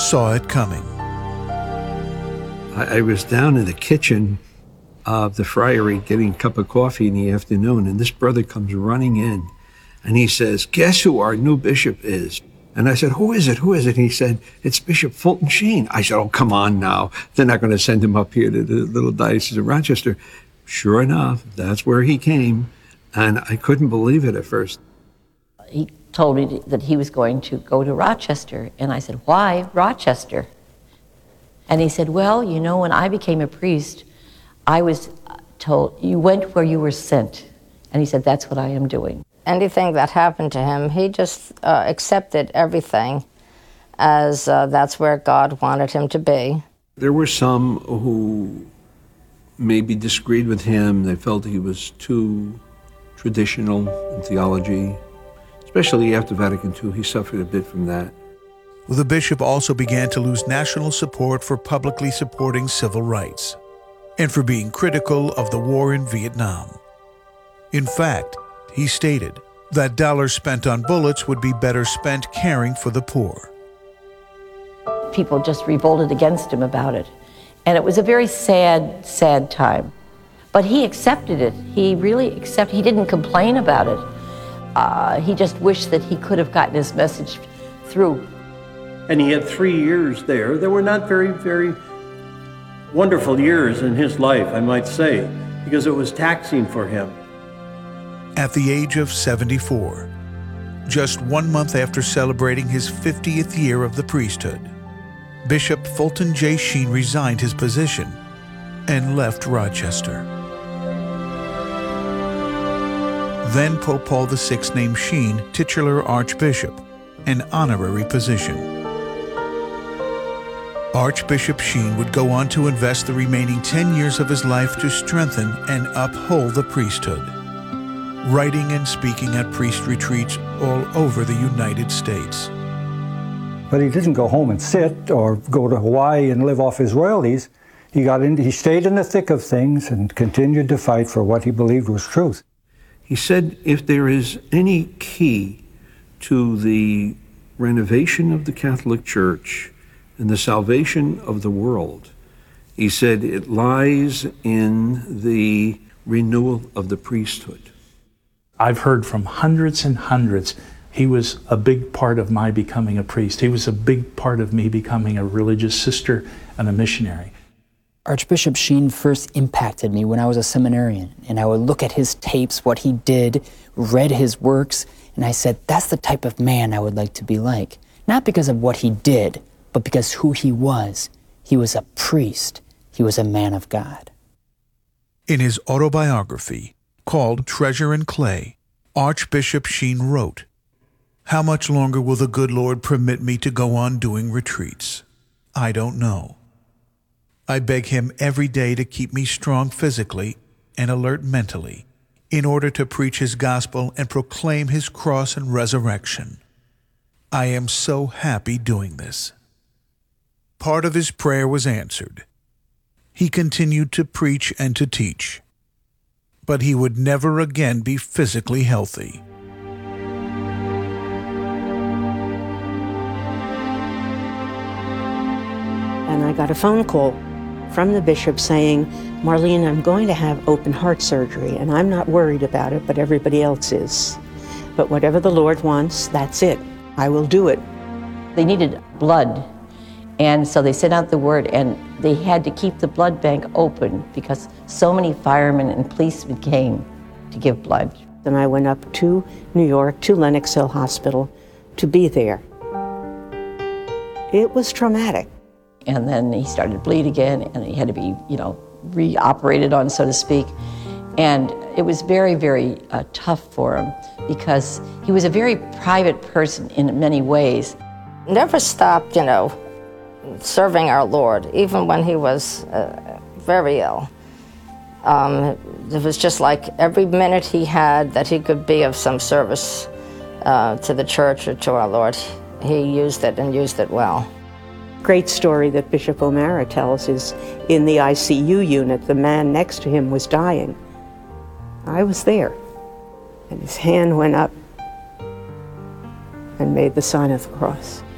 saw it coming. I was down in the kitchen of the friary getting a cup of coffee in the afternoon, and this brother comes running in, and he says, "Guess who our new bishop is?" And I said, "Who is it? Who is it?" And he said, "It's Bishop Fulton Sheen." I said, "Oh, come on now. They're not going to send him up here to the little diocese of Rochester." Sure enough, that's where he came, and I couldn't believe it at first. He told me that he was going to go to Rochester, and I said, "Why Rochester?" And he said, "Well, you know, when I became a priest, I was told, you went where you were sent." And he said, "That's what I am doing." Anything that happened to him, he just accepted everything as that's where God wanted him to be. There were some who maybe disagreed with him. They felt he was too traditional in theology, especially after Vatican II. He suffered a bit from that. The bishop also began to lose national support for publicly supporting civil rights and for being critical of the war in Vietnam. In fact, he stated that dollars spent on bullets would be better spent caring for the poor. People just revolted against him about it. And it was a very sad, sad time. But he accepted it. He really accepted, he didn't complain about it. He just wished that he could have gotten his message through. And he had 3 years there. They were not very, very wonderful years in his life, I might say, because it was taxing for him. At the age of 74, just 1 month after celebrating his 50th year of the priesthood, Bishop Fulton J. Sheen resigned his position and left Rochester. Then Pope Paul VI named Sheen titular Archbishop, an honorary position. Archbishop Sheen would go on to invest the remaining 10 years of his life to strengthen and uphold the priesthood, writing and speaking at priest retreats all over the United States. But he didn't go home and sit or go to Hawaii and live off his royalties. He stayed in the thick of things and continued to fight for what he believed was truth. He said if there is any key to the renovation of the Catholic Church and the salvation of the world, he said it lies in the renewal of the priesthood. I've heard from hundreds and hundreds. He was a big part of my becoming a priest. He was a big part of me becoming a religious sister and a missionary. Archbishop Sheen first impacted me when I was a seminarian, and I would look at his tapes, what he did, read his works, and I said, that's the type of man I would like to be like. Not because of what he did, but because who he was. He was a priest. He was a man of God. In his autobiography, called Treasure and Clay, Archbishop Sheen wrote, "How much longer will the good Lord permit me to go on doing retreats? I don't know. I beg him every day to keep me strong physically and alert mentally in order to preach his gospel and proclaim his cross and resurrection. I am so happy doing this." Part of his prayer was answered. He continued to preach and to teach, but he would never again be physically healthy. And I got a phone call from the bishop saying, "Marlene, I'm going to have open heart surgery, and I'm not worried about it, but everybody else is. But whatever the Lord wants, that's it. I will do it." They needed blood, and so they sent out the word, and they had to keep the blood bank open because so many firemen and policemen came to give blood. Then I went up to New York, to Lenox Hill Hospital, to be there. It was traumatic. And then he started to bleed again, and he had to be, re-operated on, so to speak. And it was very, very tough for him because he was a very private person in many ways. Never stopped, serving our Lord, even when he was very ill. It was just like every minute he had that he could be of some service to the church or to our Lord, he used it and used it well. Great story that Bishop O'Mara tells is in the ICU unit, the man next to him was dying. I was there, and his hand went up and made the sign of the cross.